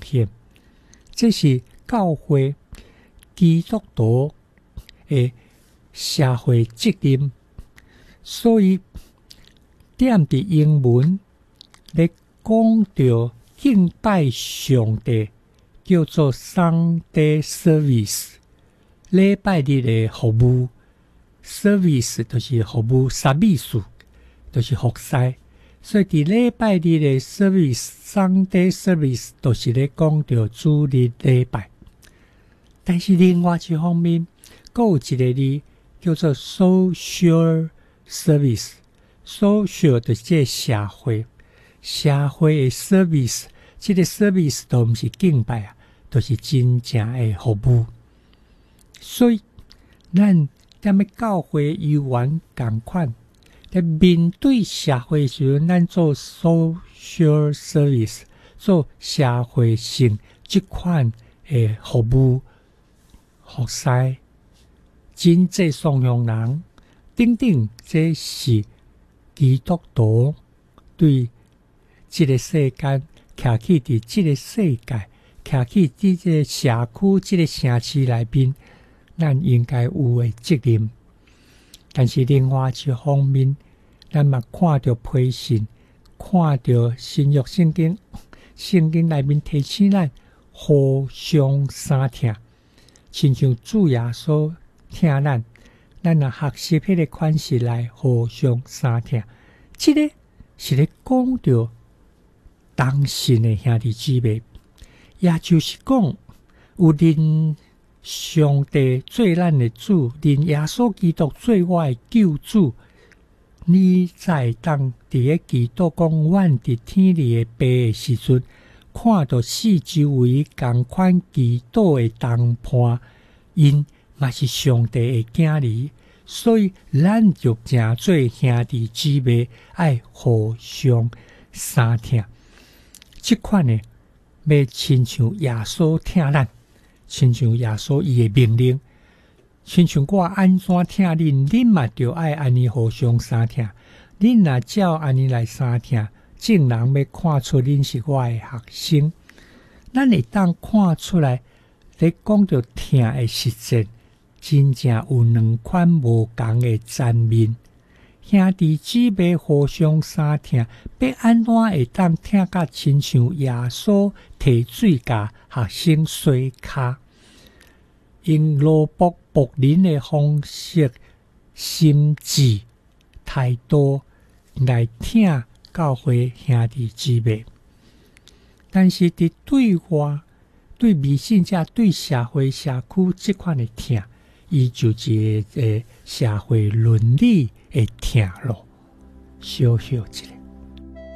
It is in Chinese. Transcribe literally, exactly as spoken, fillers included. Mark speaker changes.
Speaker 1: 献，这是教会基督徒的社会责任。所以点伫英文咧讲到敬拜上帝叫做 Sunday service， 礼拜日的服务 service 就是服务 service 就是服侍。所以伫礼拜日的 service Sunday service 都是咧讲到主日礼拜。但是另外一方面，还有一个字叫做 social service， social 就是这个社会，社会的 service， 这个 service 都不是敬拜啊，都是真正的服务。所以，咱踮咧教会游玩同款。在面对社会时，咱做 social service， 做社会性这款的服务、服侍、真济双向人等等，这是基督徒对这个世间徛起伫这个世界，徛起伫这个社区、这个城市内面，咱应该有的责任。但是另外一方面，咱嘛看到批信，看到新约圣经，圣经内面提醒咱互相相听，亲像主耶稣听咱，咱若学习迄个款式来互相相听。这个是咧讲到同信的兄弟姊妹，也就是讲有认上帝做咱的主，认耶稣基督做我的救主，你才当伫个基督讲阮伫天里的爸的时阵，看到四周围共款基督的同伴，因嘛是上帝的囝儿，所以咱就诚做兄弟姊妹，爱互相相听。这款呢，要亲像耶稣听咱。亲像耶稣伊的命令，亲像我安怎听恁，恁嘛就爱安尼互相相听。恁若照安尼来相听，众人要看出恁是我的学生。咱会当看出来，咧讲到听的实践，真正有两款无同的层面。兄弟姊妹互相相听，要安怎会当听甲亲像耶稣提水甲学生洗骹？用罗卜卜林的方式、心智、态度来听教会兄弟姊妹，但是伫对外、对未信者、对社会社区这款的听，伊就是一个社会伦理的听咯，小小一个。